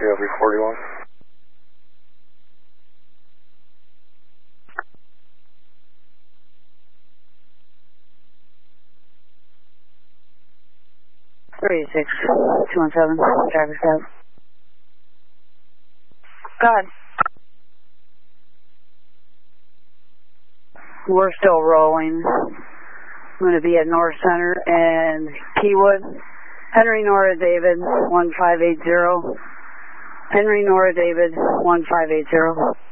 CLV 41. Three 217, driver's out. Go ahead. We're still rolling. I'm going to be at North Center and Keywood. Henry Nora David 1580. Henry Nora David 1580.